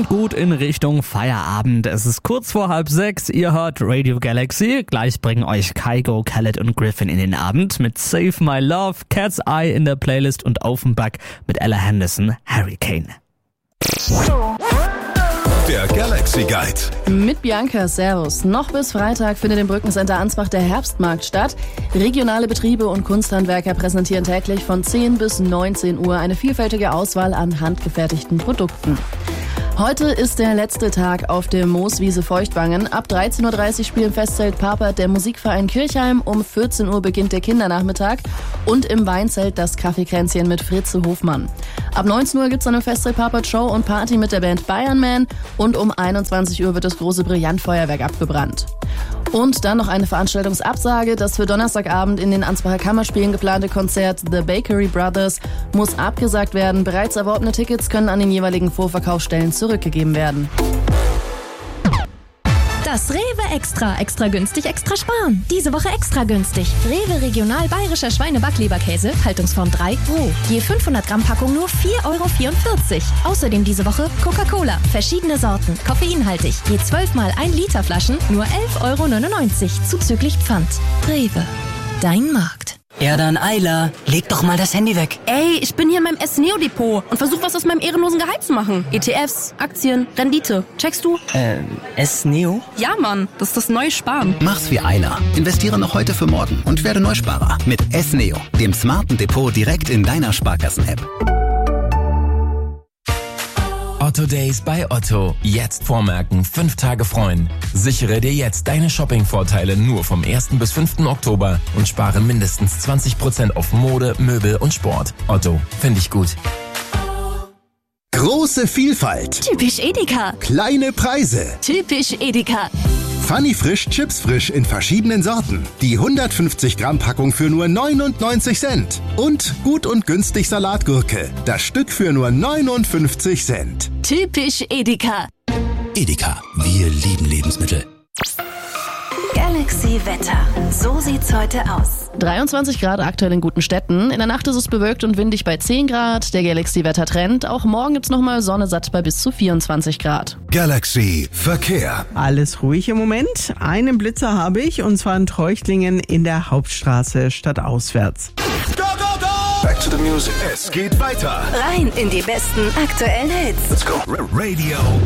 und gut in Richtung Feierabend. Es ist kurz vor 5:30. Ihr hört Radio Galaxy. Gleich bringen euch Kygo, Khaled und Griffin in den Abend mit Save My Love, Cat's Eye in der Playlist und Offenbach mit Ella Henderson, Hurricane. Der Galaxy Guide. Mit Bianca, servus. Noch bis Freitag findet im Brückencenter Ansbach der Herbstmarkt statt. Regionale Betriebe und Kunsthandwerker präsentieren täglich von 10 bis 19 Uhr eine vielfältige Auswahl an handgefertigten Produkten. Heute ist der letzte Tag auf der Mooswiese Feuchtwangen. Ab 13.30 Uhr spielt im Festzelt Papert der Musikverein Kirchheim. Um 14 Uhr beginnt der Kindernachmittag und im Weinzelt das Kaffeekränzchen mit Fritze Hofmann. Ab 19 Uhr gibt's dann im Festzelt Papert Show und Party mit der Band Bayern Man und um 21 Uhr wird das große Brillantfeuerwerk abgebrannt. Und dann noch eine Veranstaltungsabsage. Das für Donnerstagabend in den Ansbacher Kammerspielen geplante Konzert The Bakery Brothers muss abgesagt werden. Bereits erworbene Tickets können an den jeweiligen Vorverkaufsstellen zurückgegeben werden. Das Rewe Extra. Extra günstig, extra sparen. Diese Woche extra günstig. Rewe Regional Bayerischer Schweine-Backleberkäse, Haltungsform 3, roh. Je 500 Gramm Packung nur 4,44 €. Außerdem diese Woche Coca-Cola. Verschiedene Sorten, koffeinhaltig. Je 12 mal 1 Liter Flaschen nur 11,99 € zuzüglich Pfand. Rewe. Dein Markt. Ja dann, Ayla, leg doch mal das Handy weg. Ey, ich bin hier in meinem S-Neo-Depot und versuche was aus meinem ehrenlosen Gehalt zu machen. ETFs, Aktien, Rendite. Checkst du? S-Neo? Ja, Mann, das ist das neue Sparen. Mach's wie Ayla. Investiere noch heute für morgen und werde Neusparer. Mit S-Neo, dem smarten Depot direkt in deiner Sparkassen-App. Otto Days bei Otto. Jetzt vormerken, 5 Tage freuen. Sichere dir jetzt deine Shopping-Vorteile nur vom 1. bis 5. Oktober und spare mindestens 20% auf Mode, Möbel und Sport. Otto, finde ich gut. Große Vielfalt. Typisch Edeka. Kleine Preise. Typisch Edeka. Funny Frisch Chips Frisch in verschiedenen Sorten. Die 150 Gramm Packung für nur 99 Cent. Und gut und günstig Salatgurke. Das Stück für nur 59 Cent. Typisch Edeka. Edeka, wir lieben Lebensmittel. Galaxy Wetter. So sieht's heute aus. 23 Grad aktuell in guten Städten. In der Nacht ist es bewölkt und windig bei 10 Grad. Der Galaxy-Wettertrend. Auch morgen gibt's nochmal Sonne satt bei bis zu 24 Grad. Galaxy Verkehr. Alles ruhig im Moment. Einen Blitzer habe ich und zwar in Treuchtlingen in der Hauptstraße stadtauswärts. Go, go, go! Back to the music. Es geht weiter. Rein in die besten aktuellen Hits. Let's go. Radio